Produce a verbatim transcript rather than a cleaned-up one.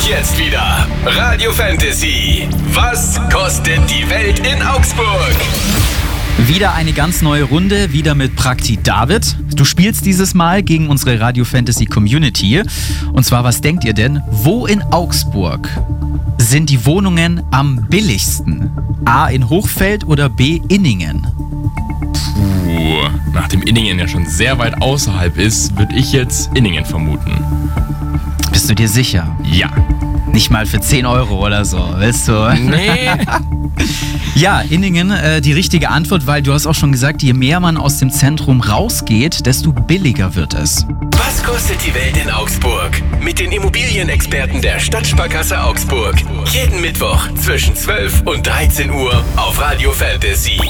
jetzt wieder Radio Fantasy. Was kostet die Welt in Augsburg? Wieder eine ganz neue Runde, wieder mit Prakti David. Du spielst dieses Mal gegen unsere Radio Fantasy Community. Und zwar, was denkt ihr denn? Wo in Augsburg sind die Wohnungen am billigsten? A in Hochfeld oder B Inningen? Puh, nachdem Inningen ja schon sehr weit außerhalb ist, würde ich jetzt Inningen vermuten. Bist du dir sicher? Ja. Nicht mal für zehn Euro oder so, willst du? Nee. Ja, Inningen, äh, die richtige Antwort, weil du hast auch schon gesagt, je mehr man aus dem Zentrum rausgeht, desto billiger wird es. Was kostet die Welt in Augsburg? Mit den Immobilienexperten der Stadtsparkasse Augsburg. Jeden Mittwoch zwischen zwölf und dreizehn Uhr auf Radio Fantasy.